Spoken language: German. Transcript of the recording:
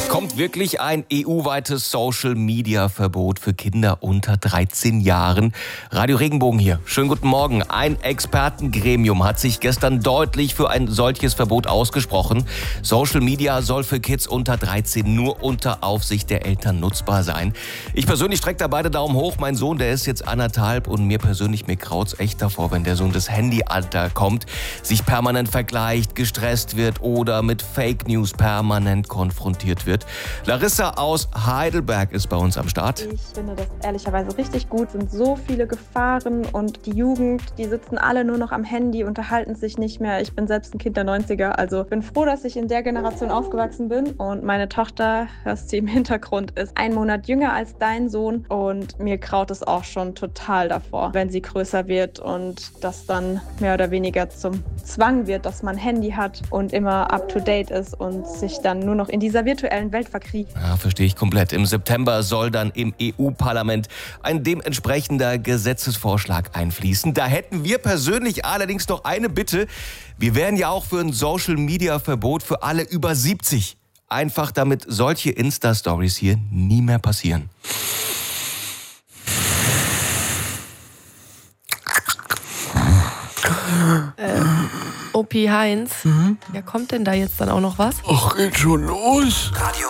Kommt wirklich ein EU-weites Social-Media-Verbot für Kinder unter 13 Jahren? Radio Regenbogen hier. Schönen guten Morgen. Ein Expertengremium hat sich gestern deutlich für ein solches Verbot ausgesprochen. Social Media soll für Kids unter 13 nur unter Aufsicht der Eltern nutzbar sein. Ich persönlich strecke da beide Daumen hoch. Mein Sohn, der ist jetzt 1,5 und mir kraut's echt davor, wenn der Sohn das Handyalter kommt, sich permanent vergleicht, gestresst wird oder mit Fake News permanent konfrontiert wird. Larissa aus Heidelberg ist bei uns am Start. Ich finde das ehrlicherweise richtig gut. Es sind so viele Gefahren und die Jugend, die sitzen alle nur noch am Handy, unterhalten sich nicht mehr. Ich bin selbst ein Kind der 90er, also bin froh, dass ich in der Generation aufgewachsen bin und meine Tochter, hörst du im Hintergrund, ist 1 Monat jünger als dein Sohn und mir graut es auch schon total davor, wenn sie größer wird und das dann mehr oder weniger zum Zwang wird, dass man ein Handy hat und immer up to date ist und sich dann nur noch in dieser virtuellen Welt verkriegt. Ja, verstehe ich komplett. Im September soll dann im EU-Parlament ein dementsprechender Gesetzesvorschlag einfließen. Da hätten wir persönlich allerdings noch eine Bitte. Wir wären ja auch für ein Social-Media-Verbot für alle über 70. Einfach damit solche Insta-Stories hier nie mehr passieren. Opi Heinz, ja, kommt denn da jetzt dann auch noch was? Ach, geht schon los?